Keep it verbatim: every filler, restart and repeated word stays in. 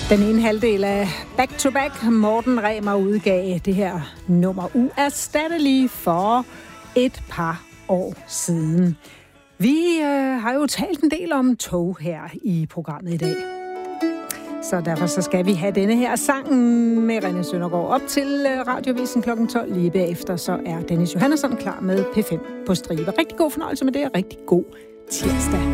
Den ene halvdel af Back to Back. Morten Remer udgav det her nummer uerstatteligt for et par år siden. Vi øh, har jo talt en del om tog her i programmet i dag. Så derfor så skal vi have denne her sang med René Søndergaard op til Radiovisen klokken tolv. Lige bagefter så er Dennis Johannesson klar med P fem på stribe. Rigtig god fornøjelse med det, og rigtig god tirsdag.